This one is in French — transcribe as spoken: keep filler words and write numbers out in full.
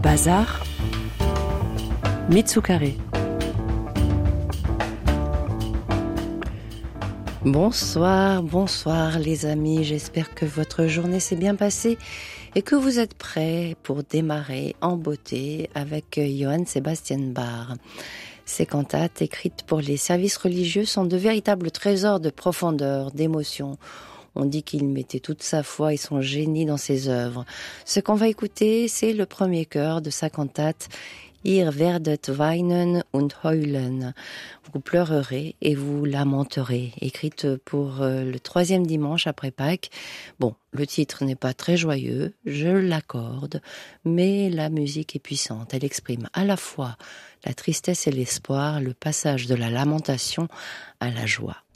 Bazar, Mitsukare. Bonsoir, bonsoir les amis, j'espère que votre journée s'est bien passée et que vous êtes prêts pour démarrer en beauté avec Johann Sebastian Bach. Ces cantates écrites pour les services religieux sont de véritables trésors de profondeur, d'émotion. On dit qu'il mettait toute sa foi et son génie dans ses œuvres. Ce qu'on va écouter, c'est le premier chœur de sa cantate Ihr werdet weinen und heulen. Vous pleurerez et vous lamenterez, écrite pour le troisième dimanche après Pâques. Bon, le titre n'est pas très joyeux, je l'accorde, mais la musique est puissante. Elle exprime à la fois la tristesse et l'espoir, le passage de la lamentation à la joie.